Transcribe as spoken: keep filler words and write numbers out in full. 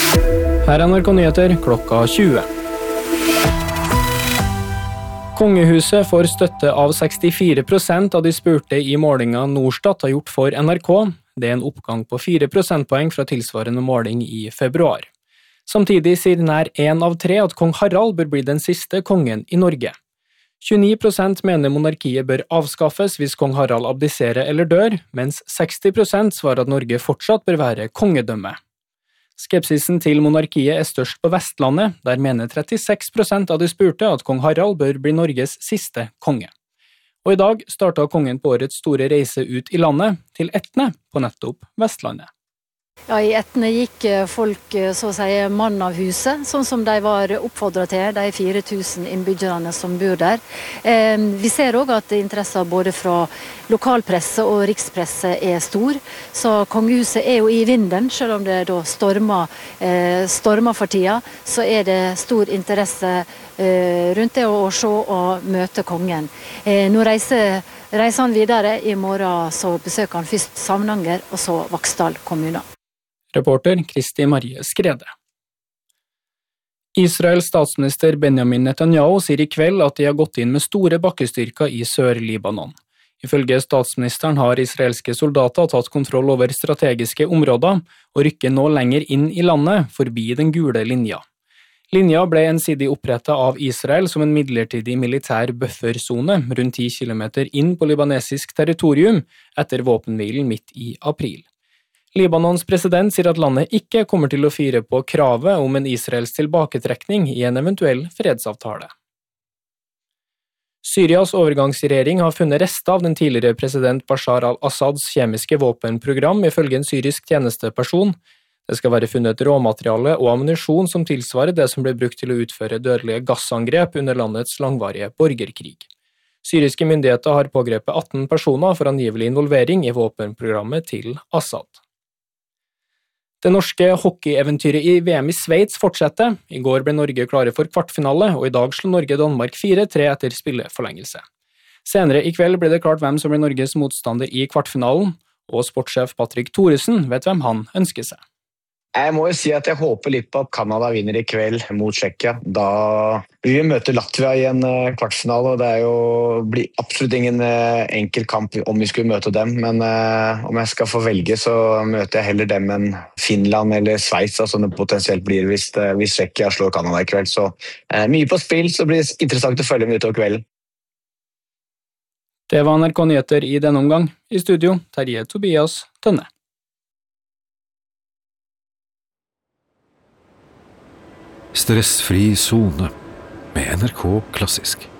Her er N R K Nyheter klokka tjue. Kongehuset får støtte av sekstifire prosent av de spurte i målingen Norstat har gjort for N R K. Det er en oppgang på fire prosentpoeng fra tilsvarende måling i februar. Samtidig sier nær en av tre at kong Harald bør bli den siste kongen i Norge. tjueni prosent mener monarkiet bør avskaffes hvis kong Harald abdiserer eller dør, mens seksti prosent svarer at Norge fortsatt bør være kongedømme. Skepsisen til monarkiet er størst på Vestlandet, der mener trettiseks prosent av de spurte at kong Harald bør bli Norges siste konge. Og i dag startet kongen på årets store reise ut i landet, til Etne på nettopp Vestlandet. Ja, I Etne gikk folk så å si mann av huset, sånn som de var oppfordret til, de fire tusen innbyggerne som bor der. Eh, vi ser også at interessen både fra lokalpresse og rikspresse er stor, så kongehuset er jo i vinden, selv om det da stormer, eh, stormer for tida, så er det stor interesse eh, rundt det å se og møte kongen. Eh, nå reiser, reiser han videre, i morgen så besøker han først Samnanger og så Vaksdal kommune. Reporter Kristi Marie Skrede. Israels statsminister Benjamin Netanyahu sier i kveld at de har gått inn med store bakkestyrker i Sør-Libanon. Ifølge statsministeren har israelske soldater tatt kontroll over strategiske områder og rykker nå lenger inn i landet, forbi den gule linja. Linja ble ensidig opprettet av Israel som en midlertidig militær buffersone rundt ti kilometer inn på libanesisk territorium etter våpenhvilen midt i april. Libanons president sier at landet ikke kommer til å fire på kravet om en Israels tilbaketrekning i en eventuell fredsavtale. Syrias overgangsregjering har funnet rester av den tidligere president Bashar al-Assads kjemiske våpenprogram ifølge en syrisk tjenesteperson. Det skal være funnet råmateriale og ammunisjon som tilsvarer det som ble brukt til å utføre dødelige gassangrep under landets langvarige borgerkrig. Syriske myndigheter har pågrepet atten personer for angivelig involvering i våpenprogrammet til Assad. Det norske hockeyeventyret i V M i Sveits fortsetter. I går ble Norge klare for kvartfinale, og i dag slo Norge Danmark fire tre etter spilleforlengelse. Senere i kveld ble det klart hvem som ble Norges motstander i kvartfinalen, og sportssjef Patrick Thoresen vet hvem han ønsker seg. Jeg må jo si at jeg håper litt på at Canada vinner i kveld mot Tsjekkia. Da vil vi møte Latvia i en kvartfinale, og det er jo, blir absolutt ingen enkel kamp om vi skulle møte dem. Men eh, om jeg skal få velge, så møter jeg heller dem enn Finland eller Sveits, som det potensielt blir hvis, hvis Tsjekkia slår Canada i kveld. Så eh, mye på spill, så blir det interessant å følge med utover kvelden. Det var N R K Nyheter i denne omgang. I studio, Terje Tobias Tønne. Stressfri zone med N R K Klassisk.